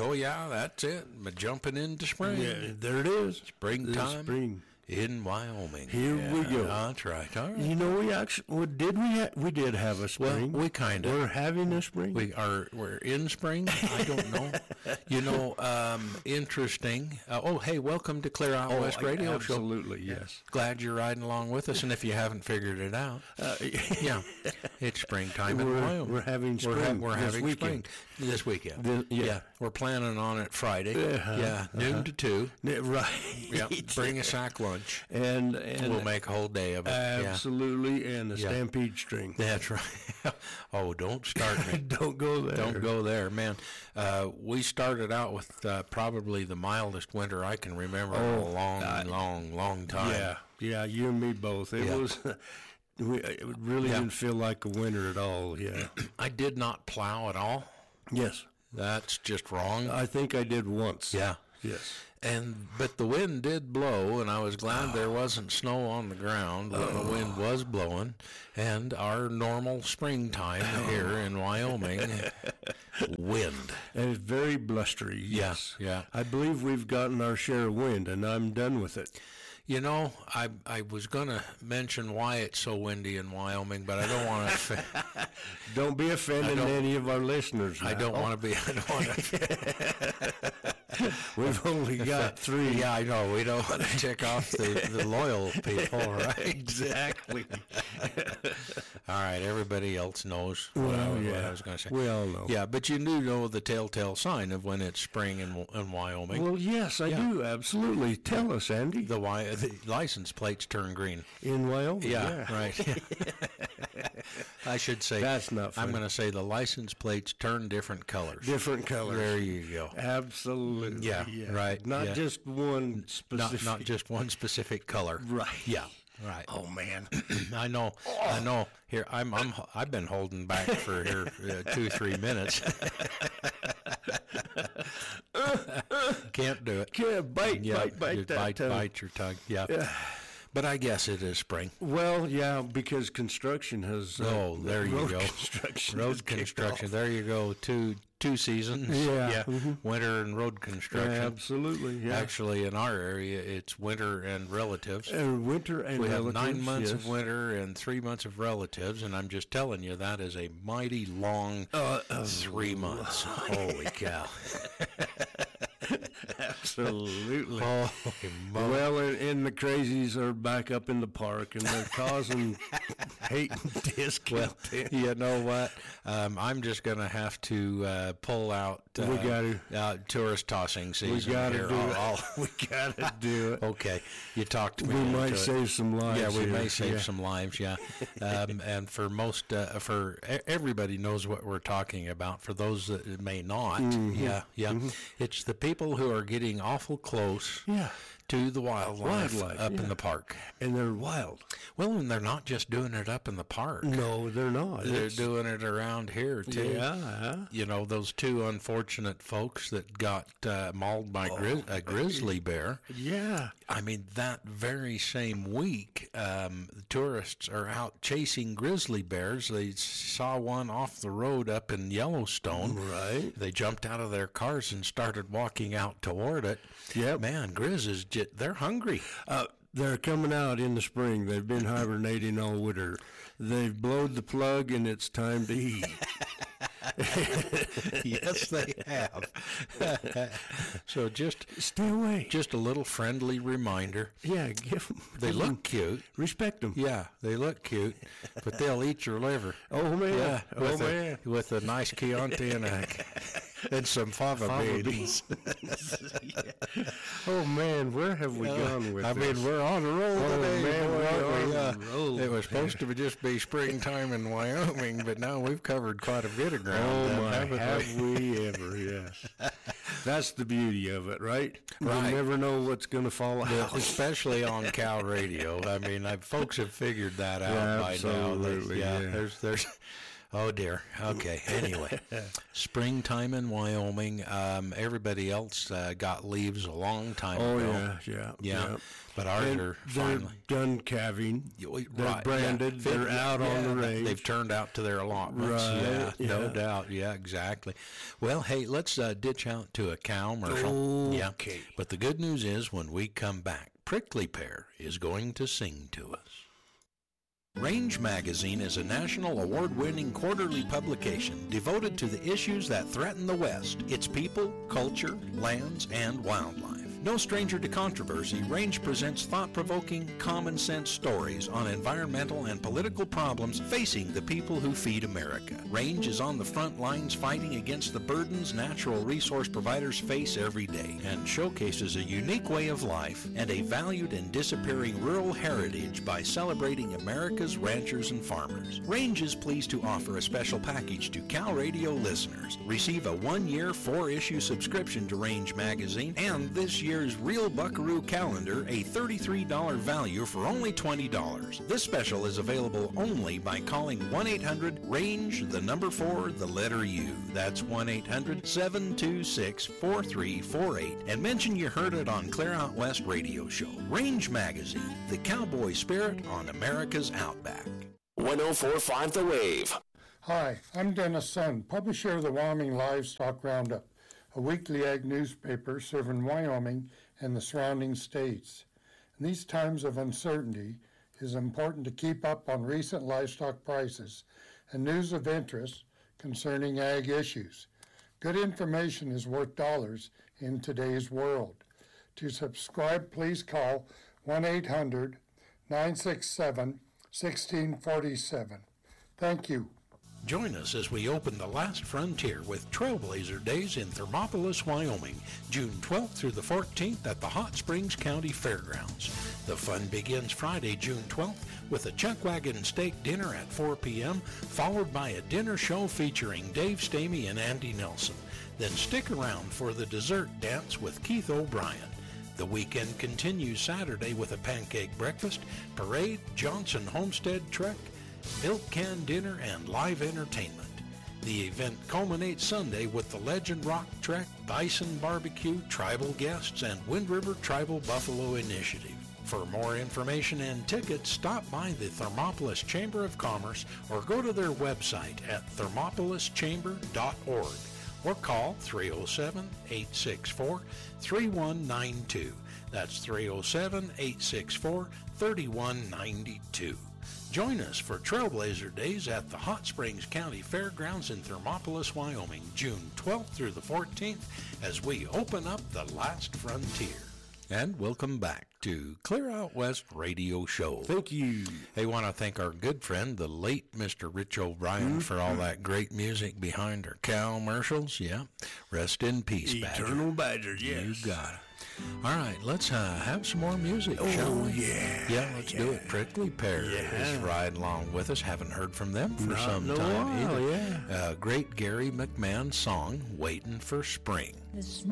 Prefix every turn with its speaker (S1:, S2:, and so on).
S1: Oh, yeah, that's it. Jumping into spring.
S2: Yeah, there it is.
S1: Springtime.
S2: Spring.
S1: In Wyoming.
S2: Here we go.
S1: That's right. All right.
S2: You know, we did have a spring.
S1: Well, we kind of.
S2: We're having a spring.
S1: We're in spring. I don't know. Interesting. Hey, welcome to Clear Out West Radio Show.
S2: Absolutely, yes.
S1: Glad you're riding along with us. And if you haven't figured it out, yeah, it's springtime in Wyoming.
S2: We're having spring.
S1: We're having spring this weekend. Yeah, we're planning on it Friday. Noon to 2.
S2: Right.
S1: Yeah, bring a sack lunch.
S2: And
S1: we'll make a whole day of it.
S2: Absolutely, and the stampede string.
S1: That's right. Oh, don't start me.
S2: Don't go there.
S1: Don't go there, man. We started out with probably the mildest winter I can remember in a long time.
S2: Yeah, you and me both. It was. It really didn't feel like a winter at all. Yeah,
S1: I did not plow at all.
S2: Yes,
S1: that's just wrong.
S2: I think I did once.
S1: Yeah.
S2: Yes.
S1: But the wind did blow, and I was glad there wasn't snow on the ground when the wind was blowing. And our normal springtime here in Wyoming, wind.
S2: And it's very blustery. Yes.
S1: Yeah.
S2: I believe we've gotten our share of wind, and I'm done with it.
S1: You know, I was going to mention why it's so windy in Wyoming, but I don't want to.
S2: Don't be offending any of our listeners now.
S1: I don't want to be. I don't want to.
S2: We've only got 3.
S1: Yeah, I know. We don't want to tick off the loyal people, right?
S2: Exactly.
S1: All right, everybody else knows what I was going to say.
S2: We all know.
S1: Yeah, but you do know the telltale sign of when it's spring in Wyoming.
S2: Well, yes, I do, absolutely. Tell us, Andy.
S1: The license plates turn green.
S2: In Wyoming?
S1: Yeah. Right. I should say.
S2: That's not funny.
S1: I'm going to say the license plates turn different colors.
S2: Different colors.
S1: There you go.
S2: Absolutely.
S1: Yeah. Right.
S2: Not just one specific.
S1: Not just one specific color.
S2: Right.
S1: Yeah. Right.
S2: Oh man.
S1: I know. Here I've been holding back for 2-3 minutes. Can't do it.
S2: Can't bite
S1: your tongue. Yeah. But I guess it is spring.
S2: Well, yeah, because construction has.
S1: There you go.
S2: Road construction.
S1: There you go. Two seasons.
S2: Yeah. Mm-hmm.
S1: Winter and road construction.
S2: Absolutely. Yeah.
S1: Actually, in our area, it's winter and relatives.
S2: We
S1: have 9 months of winter and 3 months of relatives, and I'm just telling you that is a mighty long 3 months. Holy cow.
S2: Absolutely.
S1: Well,
S2: and the crazies are back up in the park, and they're causing hate and discontent.
S1: Well, you know what? I'm just going to have to pull out tourist tossing season.
S2: We got to do it.
S1: Okay. You talked to me.
S2: We might save some lives.
S1: Yeah, we may save some lives, yeah. And for for everybody knows what we're talking about. For those that may not,
S2: Mm-hmm.
S1: It's the people who are getting awful close to the wildlife up in the park.
S2: And they're wild.
S1: Well, and they're not just doing it up in the park.
S2: No, they're not.
S1: They're doing it around here, too.
S2: Yeah.
S1: You know, those 2 unfortunate folks that got mauled by a grizzly bear.
S2: Yeah.
S1: I mean, that very same week, tourists are out chasing grizzly bears. They saw one off the road up in Yellowstone.
S2: Right.
S1: They jumped out of their cars and started walking out toward it.
S2: Yep.
S1: Man, they're hungry.
S2: They're coming out in the spring. They've been hibernating all winter. They've blowed the plug, and it's time to eat.
S1: Yes, they have. So just
S2: stay away.
S1: Just a little friendly reminder.
S2: Yeah, give them.
S1: They look cute.
S2: Respect them.
S1: Yeah, they look cute, but they'll eat your liver.
S2: Oh man!
S1: Yeah, with a nice Chianti and some fava beans.
S2: Oh man, where have we gone with this?
S1: I mean, we're on the roll today.
S2: Man, we're on the roll.
S1: It was supposed to just be springtime in Wyoming, but now we've covered quite a bit of ground.
S2: Oh my, have we ever? Yes. That's the beauty of it, right? We'll never know what's going to fall out.
S1: Especially on Cal Radio. I mean, folks have figured that out by now.
S2: Absolutely.
S1: There's Oh, dear. Okay. Anyway, springtime in Wyoming. Everybody else got leaves a long time ago. Yeah. But ours are finally
S2: done calving. They're
S1: right,
S2: branded.
S1: Yeah.
S2: They're out on the range.
S1: They've turned out to their allotments.
S2: Right.
S1: Yeah, no doubt. Yeah, exactly. Well, hey, let's ditch out to a cow commercial.
S2: Okay.
S1: Yeah. But the good news is when we come back, Prickly Pear is going to sing to us. Range Magazine is a national award-winning quarterly publication devoted to the issues that threaten the West, its people, culture, lands, and wildlife. No stranger to controversy, Range presents thought-provoking, common-sense stories on environmental and political problems facing the people who feed America. Range is on the front lines fighting against the burdens natural resource providers face every day and showcases a unique way of life and a valued and disappearing rural heritage by celebrating America's ranchers and farmers. Range is pleased to offer a special package to Cal Radio listeners. Receive a 1-year, 4-issue subscription to Range Magazine and this year's Real Buckaroo Calendar, a $33 value for only $20. This special is available only by calling 1-800-RANGE, the number 4, the letter U. That's 1-800-726-4348 and mention you heard it on Clear Out West Radio Show. Range Magazine, the cowboy spirit on America's Outback.
S3: 104.5 The Wave.
S4: Hi, I'm Dennis Sun, publisher of the Wyoming Livestock Roundup, a weekly ag newspaper serving Wyoming and the surrounding states. In these times of uncertainty, it is important to keep up on recent livestock prices and news of interest concerning ag issues. Good information is worth dollars in today's world. To subscribe, please call 1-800-967-1647. Thank you.
S1: Join us as we open the last frontier with Trailblazer Days in Thermopolis, Wyoming, June 12th through the 14th at the Hot Springs County Fairgrounds. The fun begins Friday, June 12th with a chuck wagon steak dinner at 4 p.m., followed by a dinner show featuring Dave Stamey and Andy Nelson. Then stick around for the dessert dance with Keith O'Brien. The weekend continues Saturday with a pancake breakfast, parade, Johnson Homestead trek, milk can dinner, and live entertainment. The event culminates Sunday with the Legend Rock Trek, Bison Barbecue, tribal guests, and Wind River Tribal Buffalo Initiative. For more information and tickets, stop by the Thermopolis Chamber of Commerce or go to their website at thermopolischamber.org or call 307-864-3192. That's 307-864-3192. Join us for Trailblazer Days at the Hot Springs County Fairgrounds in Thermopolis, Wyoming, June 12th through the 14th as we open up the last frontier. And welcome back to Clear Out West Radio Show.
S2: Thank you.
S1: I want to thank our good friend, the late Mr. Rich O'Brien, for all that great music behind our cow commercials. Yeah. Rest in peace, Badger.
S2: Eternal Badger, yes.
S1: You got it. All right, let's have some more music, shall we? Yeah, let's do it. Prickly Pear is riding along with us. Haven't heard from them for some time either.
S2: Yeah.
S1: Great Gary McMahon song, Waiting for Spring.